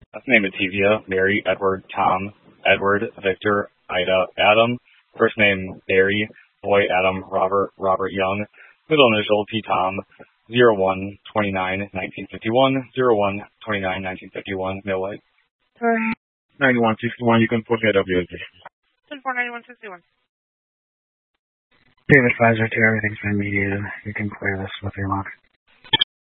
Last name Batavia, Mary, Edward, Tom, Edward, Victor, Ida, Adam. First name Barry, boy Adam, Robert, Robert Young. Middle initial P. Tom, 01-29-1951, 01-29-1951, Mill White. 9161, you can put me at WSB. 10-4-91-61. David Pfizer to everything's been mediated. You can clear this with your lock.